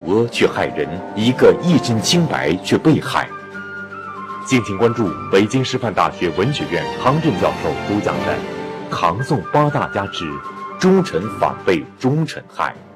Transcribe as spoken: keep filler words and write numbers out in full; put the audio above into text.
阿却害人，一个一身清白却被害。敬请关注北京师范大学文学院康震教授主讲的《唐宋八大家之忠臣反被忠臣害》。